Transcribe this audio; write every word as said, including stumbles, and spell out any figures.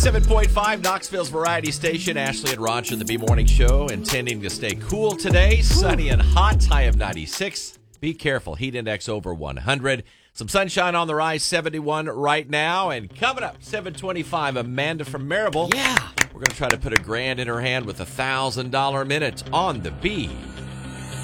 seven point five, Knoxville's Variety Station. Ashley and Raj in the B-Morning Show, intending to stay cool today. Sunny and hot, high of ninety-six. Be careful, heat index over one hundred. Some sunshine on the rise, seventy-one right now. And coming up, seven twenty-five, Amanda from Maryville. Yeah. We're going to try to put a grand in her hand with a one thousand dollars minute on the B